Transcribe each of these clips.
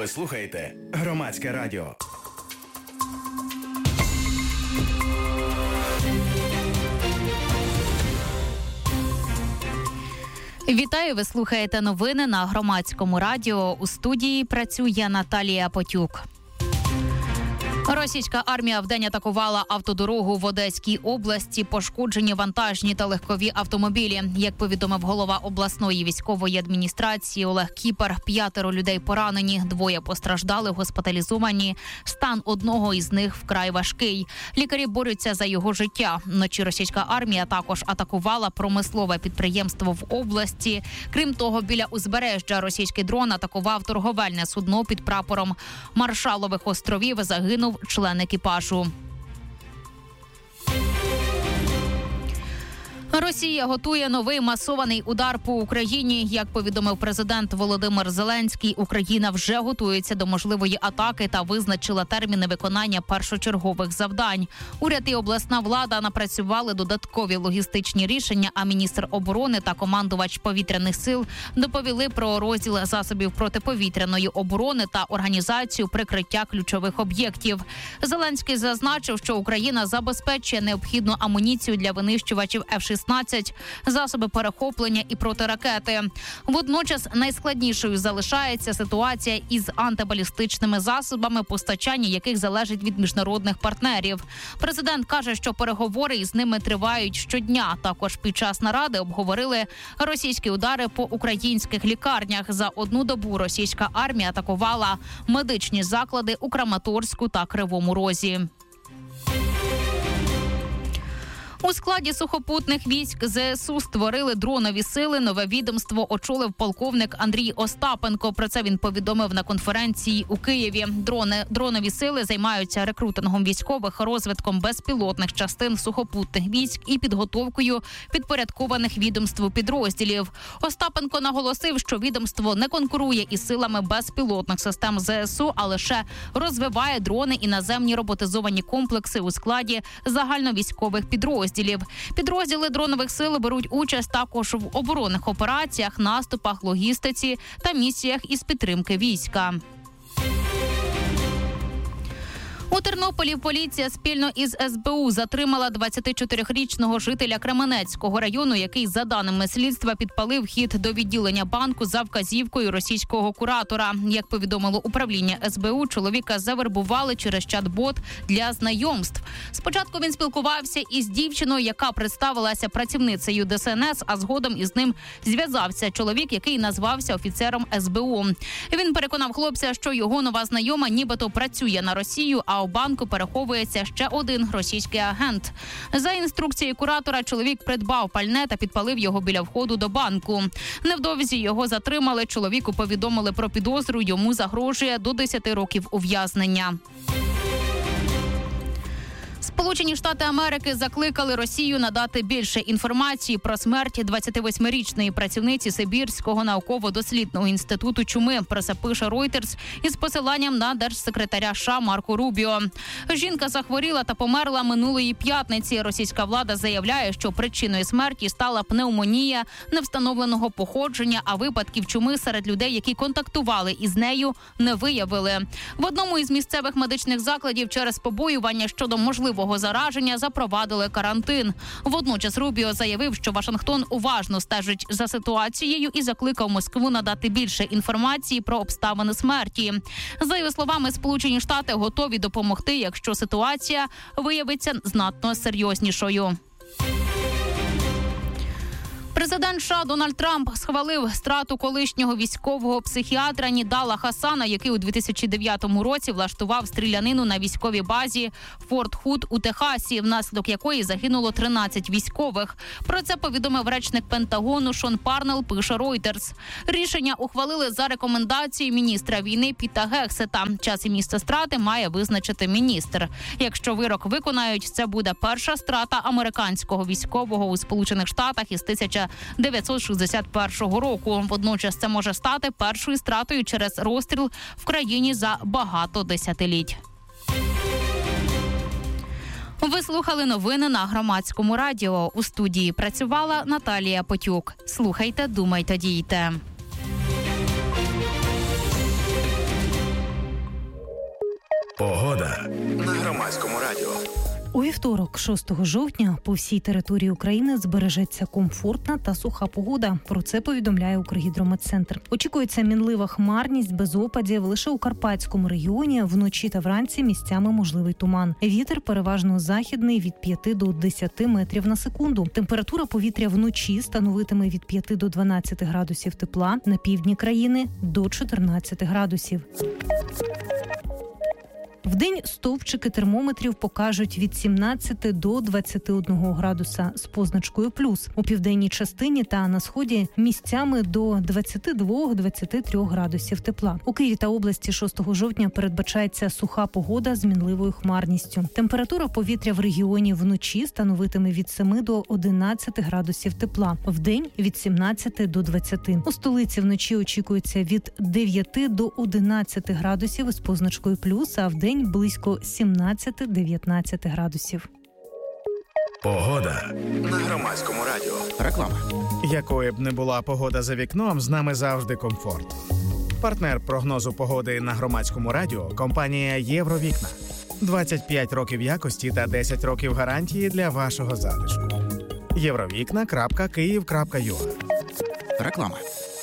Ви слухаєте Громадське радіо. Вітаю, ви слухаєте новини на Громадському радіо. У студії працює Наталія Потюк. Російська армія вдень атакувала автодорогу в Одеській області, пошкоджені вантажні та легкові автомобілі. Як повідомив голова обласної військової адміністрації Олег Кіпер, 5 людей поранені, 2 постраждали, госпіталізовані. Стан одного із них вкрай важкий. Лікарі борються за його життя. Вночі російська армія також атакувала промислове підприємство в області. Крім того, біля узбережжя російський дрон атакував торговельне судно під прапором Маршалових островів. Загинув член екіпажу. Росія готує новий масований удар по Україні. Як повідомив президент Володимир Зеленський, Україна вже готується до можливої атаки та визначила терміни виконання першочергових завдань. Уряд і обласна влада напрацювали додаткові логістичні рішення, а міністр оборони та командувач повітряних сил доповіли про розділ засобів протиповітряної оборони та організацію прикриття ключових об'єктів. Зеленський зазначив, що Україна забезпечує необхідну амуніцію для винищувачів F-16, засоби перехоплення і протиракети. Водночас найскладнішою залишається ситуація із антибалістичними засобами, постачання яких залежить від міжнародних партнерів. Президент каже, що переговори із ними тривають щодня. Також під час наради обговорили російські удари по українських лікарнях. За одну добу російська армія атакувала медичні заклади у Краматорську та Кривому Розі. У складі сухопутних військ ЗСУ створили дронові сили. Нове відомство очолив полковник Андрій Остапенко. Про це він повідомив на конференції у Києві. Дронові сили займаються рекрутингом військових, розвитком безпілотних частин сухопутних військ і підготовкою підпорядкованих відомству підрозділів. Остапенко наголосив, що відомство не конкурує із силами безпілотних систем ЗСУ, а лише розвиває дрони і наземні роботизовані комплекси у складі загальновійськових підрозділів. Підрозділи дронових сил беруть участь також в оборонних операціях, наступах, логістиці та місіях із підтримки війська. У Тернополі поліція спільно із СБУ затримала 24-річного жителя Кременецького району, який, за даними слідства, підпалив вхід до відділення банку за вказівкою російського куратора. Як повідомило управління СБУ, чоловіка завербували через чат-бот для знайомств. Спочатку він спілкувався із дівчиною, яка представилася працівницею ДСНС, а згодом із ним зв'язався чоловік, який назвався офіцером СБУ. Він переконав хлопця, що його нова знайома нібито працює на Росію, а у банку переховується ще один російський агент. За інструкцією куратора, чоловік придбав пальне та підпалив його біля входу до банку. Невдовзі його затримали. Чоловіку повідомили про підозру. Йому загрожує до 10 років ув'язнення. Сполучені Штати Америки закликали Росію надати більше інформації про смерть 28-річної працівниці Сибірського науково-дослідного інституту чуми. Про це пише Reuters із посиланням на держсекретаря США Марко Рубіо. Жінка захворіла та померла минулої п'ятниці. Російська влада заявляє, що причиною смерті стала пневмонія невстановленого походження, а випадків чуми серед людей, які контактували із нею, не виявили. В одному із місцевих медичних закладів через побоювання щодо можливого зараження запровадили карантин. Водночас Рубіо заявив, що Вашингтон уважно стежить за ситуацією і закликав Москву надати більше інформації про обставини смерті. За його словами, Сполучені Штати готові допомогти, якщо ситуація виявиться знатно серйознішою. Президент США Дональд Трамп схвалив страту колишнього військового психіатра Нідала Хасана, який у 2009 році влаштував стрілянину на військовій базі Форт Худ у Техасі, внаслідок якої загинуло 13 військових. Про це повідомив речник Пентагону Шон Парнелл, пише Reuters. Рішення ухвалили за рекомендацією міністра війни Піта Гексета. Час і місце страти має визначити міністр. Якщо вирок виконають, це буде перша страта американського військового у Сполучених Штатах із 1961 року. Водночас це може стати першою стратою через розстріл в країні за багато десятиліть. Ви слухали новини на Громадському радіо. У студії працювала Наталія Потюк. Слухайте, думайте, дійте. Громадському радіо. У вівторок, 6 жовтня, по всій території України збережеться комфортна та суха погода. Про це повідомляє Укргідрометцентр. Очікується мінлива хмарність без опадів. Лише у Карпатському регіоні вночі та вранці місцями можливий туман. Вітер переважно західний від 5 до 10 метрів на секунду. Температура повітря вночі становитиме від 5 до 12 градусів тепла, на півдні країни – до 14 градусів. Вдень стовпчики термометрів покажуть від 17 до 21 градуса з позначкою плюс. У південній частині та на сході місцями до 22-23 градусів тепла. У Києві та області 6 жовтня передбачається суха погода з мінливою хмарністю. Температура повітря в регіоні вночі становитиме від 7 до 11 градусів тепла. Вдень від 17 до 20. У столиці вночі очікується від 9 до 11 градусів з позначкою плюс, а вдень близько 17-19 градусів. Погода на Громадському радіо. Реклама. Якою б не була погода за вікном, з нами завжди комфорт. Партнер прогнозу погоди на Громадському радіо – компанія «Євровікна». 25 років якості та 10 років гарантії для вашого затишку. Євровікна.Київ.ua. Реклама.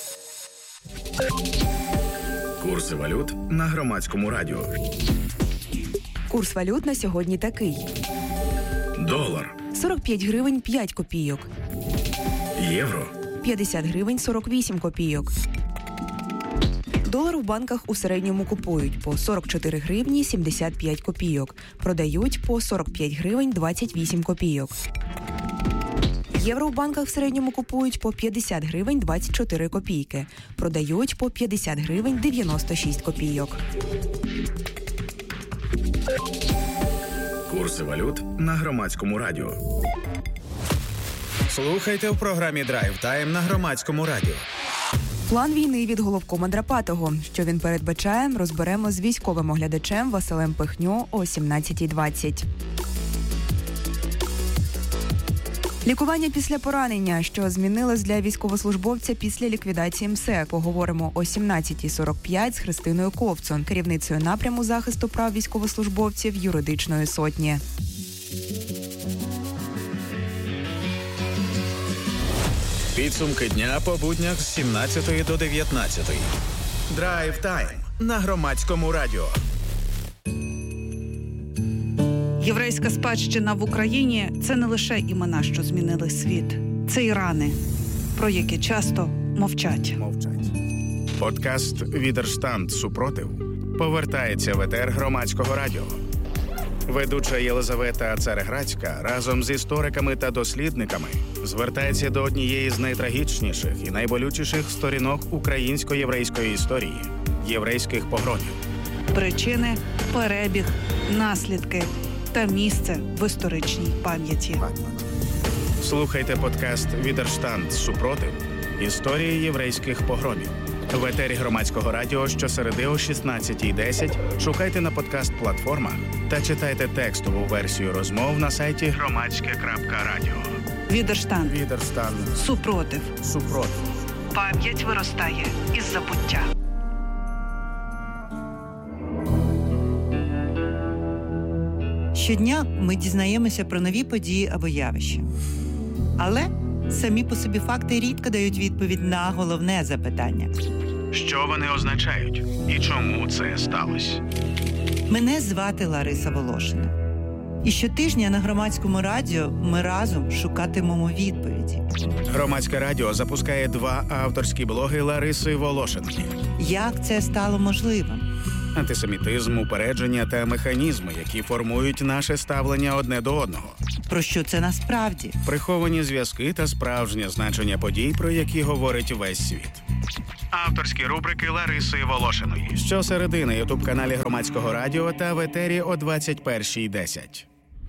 Курси валют на Громадському радіо. Курс валют на сьогодні такий. Долар. 45 гривень 5 копійок. Євро. 50 гривень 48 копійок. Долар у банках у середньому купують по 44 гривні 75 копійок. Продають по 45 гривень 28 копійок. Євро в банках в середньому купують по 50 гривень 24 копійки. Продають по 50 гривень 96 копійок. Курси валют на Громадському радіо. Слухайте в програмі «Драйв Тайм» на Громадському радіо. План війни від головкома Драпатого. Що він передбачає, розберемо з військовим оглядачем Василем Пихньо о 17:20. Лікування після поранення, що змінилось для військовослужбовця після ліквідації МСЕК. Поговоримо о 17:45 з Христиною Ковцун, керівницею напряму захисту прав військовослужбовців юридичної сотні. Підсумки дня по буднях з 17 до 19. Драйв Тайм на Громадському радіо. Єврейська спадщина в Україні – це не лише імена, що змінили світ. Це і рани, про які часто мовчать. Подкаст «Відерштанд. Супротив» повертається в етер Громадського радіо. Ведуча Єлизавета Цареградська разом з істориками та дослідниками звертається до однієї з найтрагічніших і найболючіших сторінок українсько-єврейської історії – єврейських погромів. Причини, перебіг, наслідки та місце в історичній пам'яті. Слухайте подкаст «Відерштанд. Супротив. Історії єврейських погромів». В етері Громадського радіо щосереди о 16:10. Шукайте на подкаст-платформах та читайте текстову версію розмов на сайті громадське.радіо. Відерштанд. Супротив. Пам'ять виростає із забуття. Щодня ми дізнаємося про нові події або явища. Але самі по собі факти рідко дають відповідь на головне запитання. Що вони означають і чому це сталося? Мене звати Лариса Волошина. І щотижня на Громадському радіо ми разом шукатимемо відповіді. Громадське радіо запускає 2 авторські блоги Лариси Волошиної. Як це стало можливим? Антисемітизм, упередження та механізми, які формують наше ставлення одне до одного. Про що це насправді? Приховані зв'язки та справжнє значення подій, про які говорить весь світ. Авторські рубрики Лариси Волошиної. Щосереди на ютуб-каналі Громадського радіо та в етері о 21:10.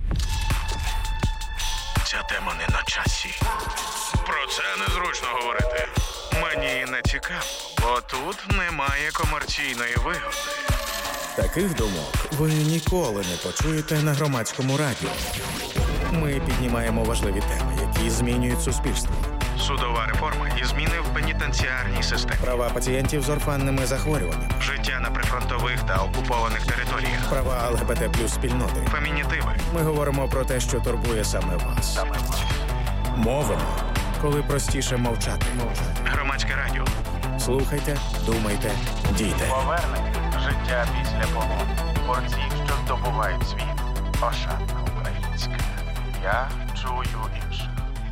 Ця тема не на часі. Про це незручно говорити. Мені не цікаво, бо тут немає комерційної вигоди. Таких думок ви ніколи не почуєте на Громадському радіо. Ми піднімаємо важливі теми, які змінюють суспільство. Судова реформа і зміни в пенітенціарній системі. Права пацієнтів з орфанними захворюваннями. Життя на прифронтових та окупованих територіях. Права ЛГБТ плюс спільноти. Фемінітиви. Ми говоримо про те, що турбує саме вас. Мовимо, коли простіше мовчати. Громадське радіо. Слухайте, думайте, дійте. Повернення. Життя після полону. Борці, що здобувають світ. Ошатна українська. Я чую інших.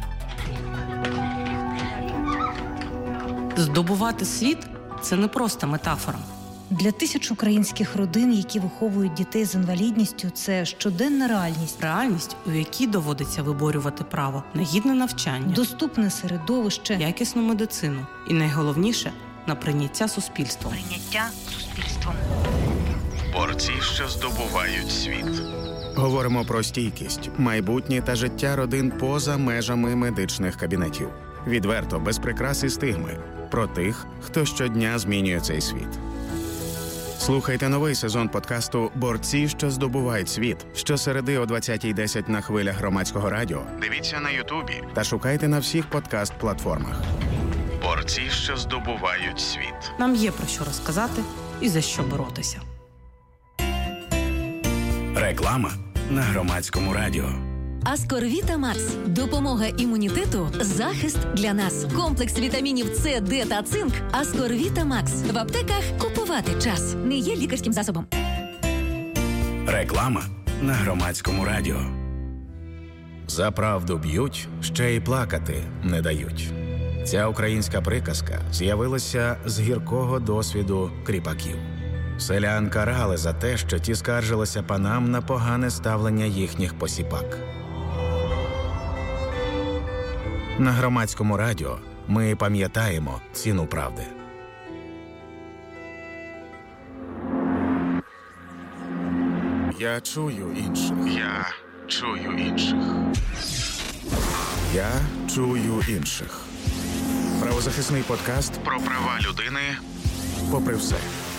Здобувати світ – це не просто метафора. Для тисяч українських родин, які виховують дітей з інвалідністю, це щоденна реальність. Реальність, у якій доводиться виборювати право на гідне навчання, Доступне середовище, якісну медицину і, найголовніше, на прийняття суспільством. Борці, що здобувають світ. Говоримо про стійкість, майбутнє та життя родин поза межами медичних кабінетів. Відверто, без прикрас і стигми. Про тих, хто щодня змінює цей світ. Слухайте новий сезон подкасту «Борці, що здобувають світ» щосереди о 20:10 на хвилях Громадського радіо. Дивіться на Ютубі та шукайте на всіх подкаст-платформах. Борці, що здобувають світ. Нам є про що розказати і за що боротися. Реклама на Громадському радіо. Аскорвіта Макс. Допомога імунітету, захист для нас. Комплекс вітамінів С, Д та цинк. Аскорвіта Макс. В аптеках купувати час. Не є лікарським засобом. Реклама на Громадському радіо. За правду б'ють, ще й плакати не дають. Ця українська приказка з'явилася з гіркого досвіду кріпаків. Селян карали за те, що ті скаржилися панам на погане ставлення їхніх посіпак. На Громадському радіо ми пам'ятаємо ціну правди. Я чую інших. Я чую інших. Я чую інших. Правозахисний подкаст про права людини попри все.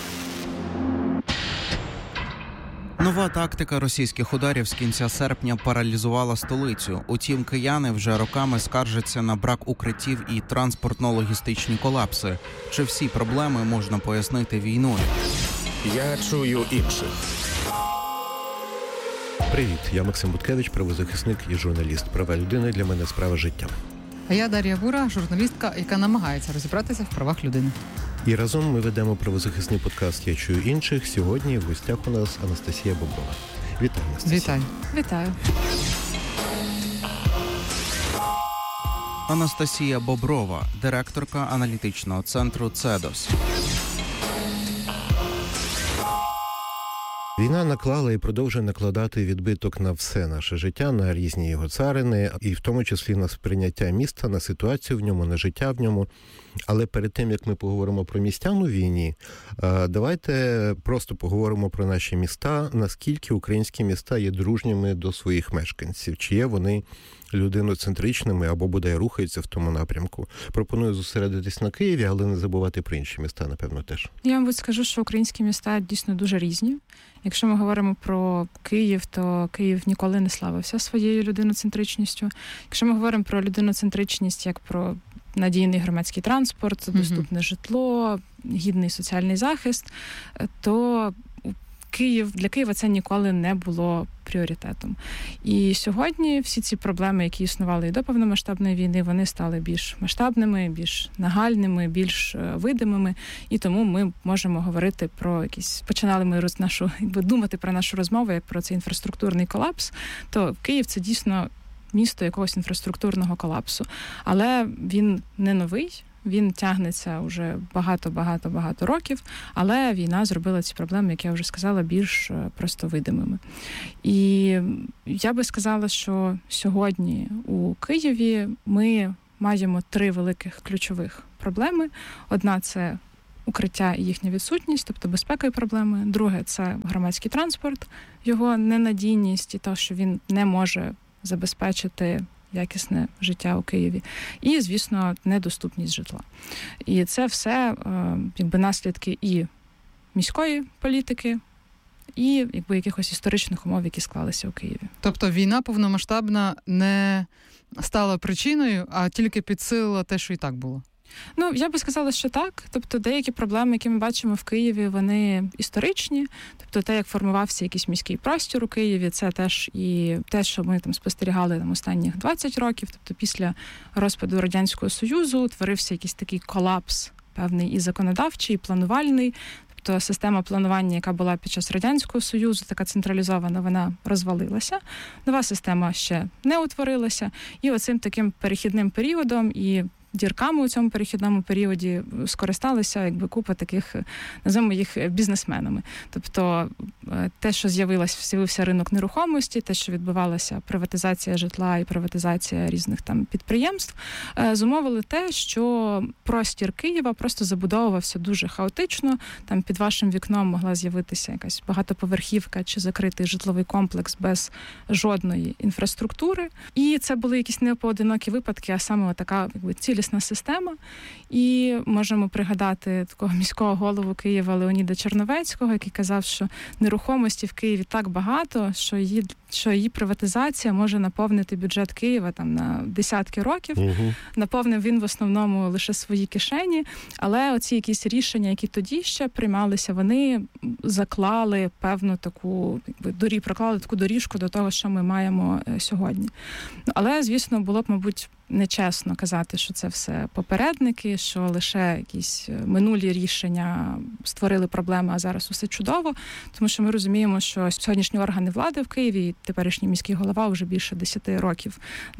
Нова тактика російських ударів з кінця серпня паралізувала столицю. Утім, кияни вже роками скаржаться на брак укриттів і транспортно-логістичні колапси. Чи всі проблеми можна пояснити війною? Я чую інших. Привіт, я Максим Буткевич, правозахисник і журналіст. Права людини для мене справа життя. А я Дар'я Бура, журналістка, яка намагається розібратися в правах людини. І разом ми ведемо правозахисний подкаст «Я чую інших». Сьогодні в гостях у нас Анастасія Боброва. Вітаю, Анастасія. Вітаю. Анастасія Боброва, директорка аналітичного центру «Цедос». Війна наклала і продовжує накладати відбиток на все наше життя, на різні його царини, і в тому числі на сприйняття міста, на ситуацію в ньому, на життя в ньому. Але перед тим, як ми поговоримо про містян у війні, давайте просто поговоримо про наші міста, наскільки українські міста є дружніми до своїх мешканців, чи є вони людиноцентричними або, бодай, рухаються в тому напрямку. Пропоную зосередитись на Києві, але не забувати про інші міста, напевно, теж. Я, мабуть, скажу, що українські міста дійсно дуже різні. Якщо ми говоримо про Київ, то Київ ніколи не славився своєю людиноцентричністю. Якщо ми говоримо про людиноцентричність як про надійний громадський транспорт, доступне житло, гідний соціальний захист, то для Києва це ніколи не було пріоритетом. І сьогодні всі ці проблеми, які існували і до повномасштабної війни, вони стали більш масштабними, більш нагальними, більш видимими. І тому ми можемо говорити про починали ми думати про нашу розмову як про цей інфраструктурний колапс, то Київ – це дійсно місто якогось інфраструктурного колапсу. Але він не новий. Він тягнеться вже багато років, але війна зробила ці проблеми, як я вже сказала, більш просто видимими. І я би сказала, що сьогодні у Києві ми маємо 3 великих ключових проблеми. Одна – це укриття і їхня відсутність, тобто безпекові проблеми. Друге – це громадський транспорт, його ненадійність і те, що він не може забезпечити якісне життя у Києві. І, звісно, недоступність житла. І це все наслідки і міської політики, і якби якихось історичних умов, які склалися у Києві. Тобто війна повномасштабна не стала причиною, а тільки підсилила те, що і так було? Ну, я би сказала, що так. Тобто деякі проблеми, які ми бачимо в Києві, вони історичні. Тобто те, як формувався якийсь міський простір у Києві, це теж і те, що ми там спостерігали там останніх 20 років. Тобто після розпаду Радянського Союзу утворився якийсь такий колапс певний і законодавчий, і планувальний. Тобто система планування, яка була під час Радянського Союзу, така централізована, вона розвалилася. Нова система ще не утворилася. І оцим таким перехідним періодом і дірками у цьому перехідному періоді скористалися купа таких, називаємо їх бізнесменами. Тобто те, що з'явився ринок нерухомості, те, що відбувалася приватизація житла і приватизація різних там підприємств, зумовили те, що простір Києва просто забудовувався дуже хаотично. Там під вашим вікном могла з'явитися якась багатоповерхівка чи закритий житловий комплекс без жодної інфраструктури. І це були якісь непоодинокі випадки, а саме така цілісна система. І можемо пригадати такого міського голову Києва Леоніда Черновецького, який казав, що нерухомості в Києві так багато, що її приватизація може наповнити бюджет Києва там на десятки років. Наповнив він в основному лише свої кишені, але оці якісь рішення, які тоді ще приймалися, вони заклали певну таку проклали таку доріжку до того, що ми маємо сьогодні. Але, звісно, було б, мабуть, нечесно казати, що це все попередники, що лише якісь минулі рішення створили проблеми, а зараз усе чудово. Тому що ми розуміємо, що сьогоднішні органи влади в Києві, теперішній міський голова вже більше 10 років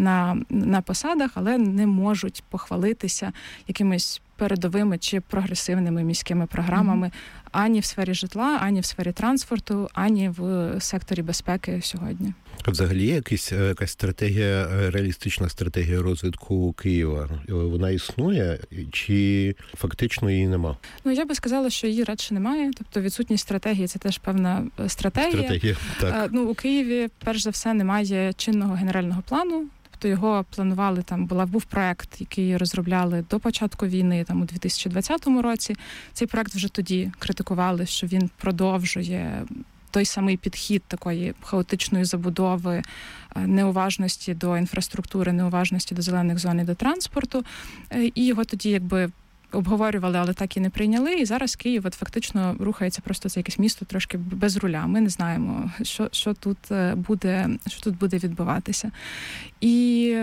на посадах, але не можуть похвалитися якимись передовими чи прогресивними міськими програмами ані в сфері житла, ані в сфері транспорту, ані в секторі безпеки сьогодні. Взагалі якась стратегія, реалістична стратегія розвитку Києва, вона існує чи фактично її нема? Ну, я би сказала, що її радше немає. Тобто відсутність стратегії – це теж певна стратегія. Так. У Києві, перш за все, немає чинного генерального плану. Його планували, там був проект, який розробляли до початку війни, там у 2020 році. Цей проект вже тоді критикували, що він продовжує той самий підхід такої хаотичної забудови, неуважності до інфраструктури, неуважності до зелених зон і до транспорту. І його тоді обговорювали, але так і не прийняли. І зараз Київ фактично рухається просто це якесь місто трошки без руля. Ми не знаємо, що тут буде відбуватися. І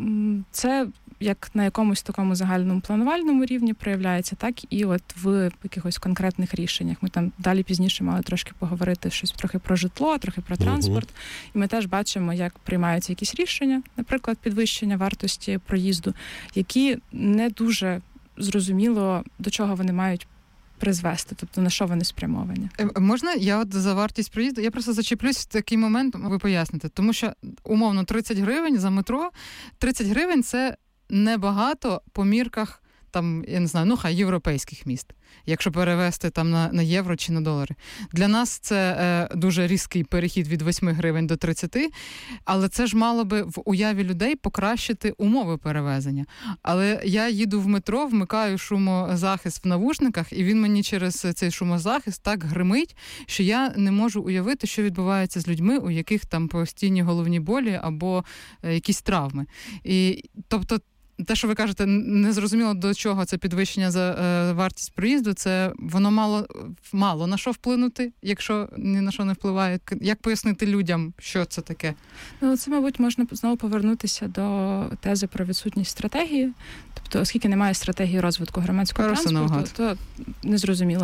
це як на якомусь такому загальному планувальному рівні проявляється, так і в якихось конкретних рішеннях. Ми там далі пізніше мали трошки поговорити щось трохи про житло, трохи про транспорт. І ми теж бачимо, як приймаються якісь рішення, наприклад, підвищення вартості проїзду, які не дуже зрозуміло, до чого вони мають призвести, тобто на що вони спрямовані. Можна я за вартість проїзду? Я просто зачеплюсь в такий момент, ви поясните. Тому що, умовно, 30 гривень за метро, 30 гривень – це небагато по мірках, там, я не знаю, хай європейських міст, якщо перевести там на євро чи на долари. Для нас це дуже різкий перехід від 8 гривень до 30, але це ж мало би в уяві людей покращити умови перевезення. Але я їду в метро, вмикаю шумозахист в навушниках, і він мені через цей шумозахист так гримить, що я не можу уявити, що відбувається з людьми, у яких там постійні головні болі або якісь травми. І, тобто, те, що ви кажете, не зрозуміло, до чого це підвищення за вартість проїзду, це воно мало на що вплинути, якщо ні на що не впливає. Як пояснити людям, що це таке? Це, мабуть, можна знову повернутися до тези про відсутність стратегії. Тобто, оскільки немає стратегії розвитку громадського транспорту, то незрозуміло,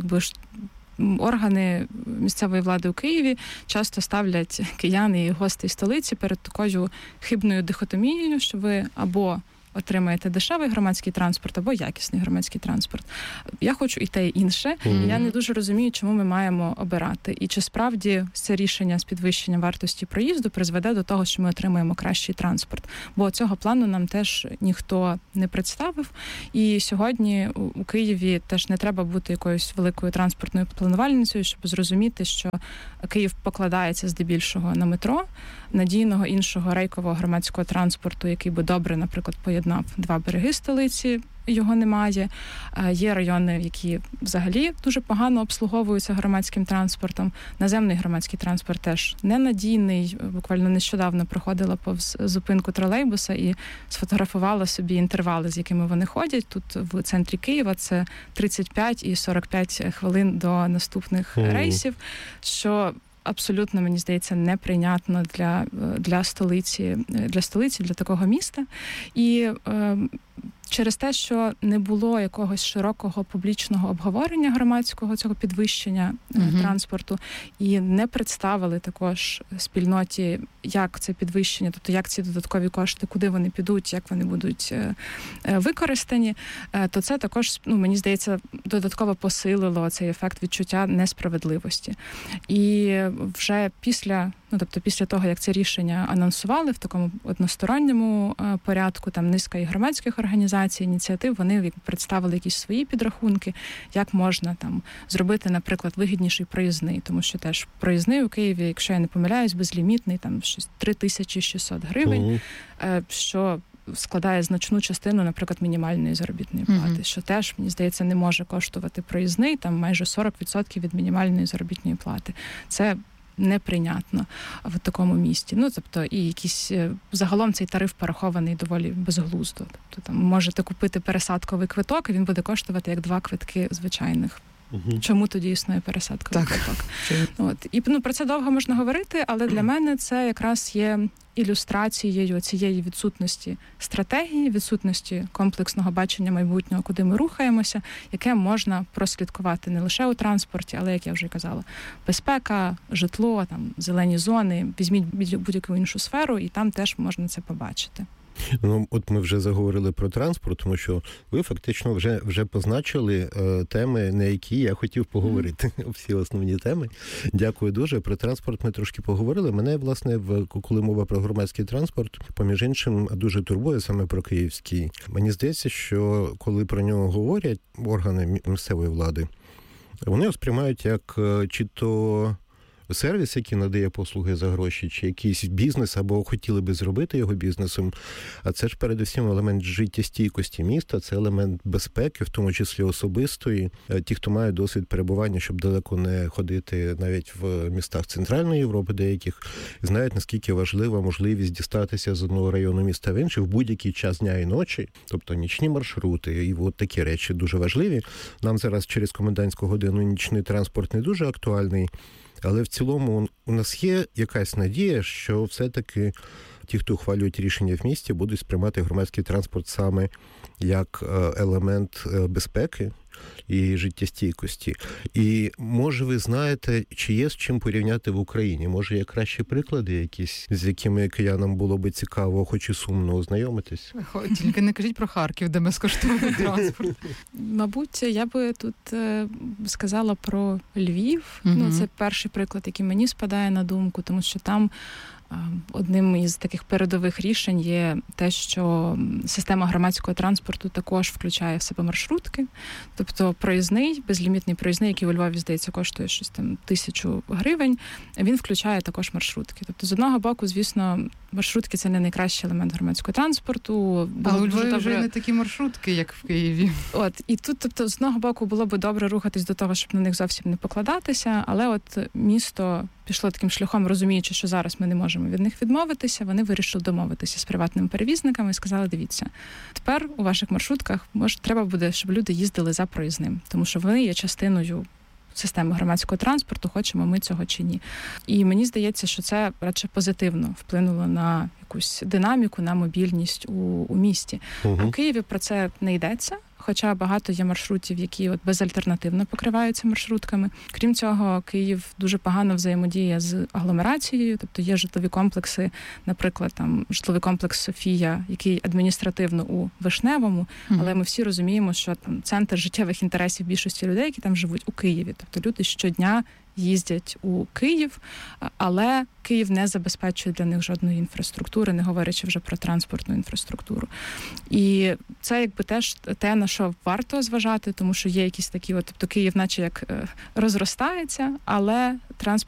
органи місцевої влади у Києві часто ставлять киян і гостей столиці перед такою хибною дихотомією, що ви або отримаєте дешевий громадський транспорт або якісний громадський транспорт. Я хочу і те, і інше. І я не дуже розумію, чому ми маємо обирати. І чи справді це рішення з підвищенням вартості проїзду призведе до того, що ми отримаємо кращий транспорт. Бо цього плану нам теж ніхто не представив. І сьогодні у Києві теж не треба бути якоюсь великою транспортною планувальницею, щоб зрозуміти, що Київ покладається здебільшого на метро, надійного іншого рейкового громадського транспорту, який би добре, наприклад, поєднав поєднав два береги столиці, його немає. Є райони, які взагалі дуже погано обслуговуються громадським транспортом. Наземний громадський транспорт теж ненадійний. Буквально нещодавно проходила повз зупинку тролейбуса і сфотографувала собі інтервали, з якими вони ходять. Тут в центрі Києва це 35 і 45 хвилин до наступних рейсів, що абсолютно, мені здається, неприйнятно для столиці, для такого міста. І через те, що не було якогось широкого публічного обговорення громадського, цього підвищення транспорту, і не представили також спільноті, як це підвищення, тобто як ці додаткові кошти, куди вони підуть, як вони будуть використані, то це також, мені здається, додатково посилило цей ефект відчуття несправедливості. І вже після того, як це рішення анонсували в такому односторонньому порядку, там низка і громадських організацій, ініціатив, вони представили якісь свої підрахунки, як можна там зробити, наприклад, вигідніший проїзний, тому що теж проїзний у Києві, якщо я не помиляюсь, безлімітний, там 3600 гривень, що складає значну частину, наприклад, мінімальної заробітної плати, що теж, мені здається, не може коштувати проїзний, там майже 40% від мінімальної заробітної плати. Це неприйнятно в такому місті. Тобто, і якийсь загалом цей тариф порахований доволі безглуздо. Тобто, там можете купити пересадковий квиток, і він буде коштувати як 2 квитки звичайних. Чому тоді існує пересадковий квиток? І про це довго можна говорити, але для мене це якраз є ілюстрацією цієї відсутності стратегії, відсутності комплексного бачення майбутнього, куди ми рухаємося, яке можна прослідкувати не лише у транспорті, але, як я вже казала, безпека, житло, там зелені зони, візьміть будь-яку іншу сферу, і там теж можна це побачити. От ми вже заговорили про транспорт, тому що ви фактично вже позначили теми, на які я хотів поговорити. Всі основні теми. Дякую дуже. Про транспорт ми трошки поговорили. Мене, власне, коли мова про громадський транспорт, поміж іншим, дуже турбує саме про київський. Мені здається, що коли про нього говорять органи місцевої влади, вони його сприймають як чи то сервіс, який надає послуги за гроші, чи якийсь бізнес, або хотіли би зробити його бізнесом. А це ж передусім елемент життєстійкості міста, це елемент безпеки, в тому числі особистої. Ті, хто мають досвід перебування, щоб далеко не ходити навіть в містах Центральної Європи деяких, знають, наскільки важлива можливість дістатися з одного району міста в інший в будь-який час дня і ночі, тобто нічні маршрути, і от такі речі дуже важливі. Нам зараз через комендантську годину нічний транспорт не дуже актуальний, але в цілому у нас є якась надія, що все-таки ті, хто ухвалюють рішення в місті, будуть сприймати громадський транспорт саме як елемент безпеки і життєстійкості. І, може, ви знаєте, чи є з чим порівняти в Україні? Може, є кращі приклади якісь, з якими киянам було би цікаво, хоч і сумно ознайомитись? Тільки не кажіть про Харків, де безкоштовний транспорт. Мабуть, я би тут сказала про Львів. Це перший приклад, який мені спадає на думку, тому що там одним із таких передових рішень є те, що система громадського транспорту також включає в себе маршрутки. Тобто проїзний, безлімітний проїзний, який у Львові, здається, коштує щось там 1000 гривень, він включає також маршрутки. Тобто, з одного боку, звісно, маршрутки – це не найкращий елемент громадського транспорту. Але у Львові вже не такі маршрутки, як в Києві. І тут, тобто, з одного боку, було би добре рухатись до того, щоб на них зовсім не покладатися, але от місто пішло таким шляхом, розуміючи, що зараз ми не можемо від них відмовитися, вони вирішили домовитися з приватними перевізниками і сказали, дивіться, тепер у ваших маршрутках треба буде, щоб люди їздили за проїзним, тому що вони є частиною системи громадського транспорту, хочемо ми цього чи ні. І мені здається, що це радше позитивно вплинуло на якусь динаміку, на мобільність у місті. У Києві про це не йдеться, хоча багато є маршрутів, які безальтернативно покриваються маршрутками. Крім цього, Київ дуже погано взаємодіє з агломерацією, тобто є житлові комплекси, наприклад, там житловий комплекс Софія, який адміністративно у Вишневому, але ми всі розуміємо, що там центр життєвих інтересів більшості людей, які там живуть, у Києві. Тобто люди щодня їздять у Київ, але Київ не забезпечує для них жодної інфраструктури, не говорячи вже про транспортну інфраструктуру. І це якби теж те, на що варто зважати, тому що є якісь такі, тобто Київ наче як розростається, але транспорт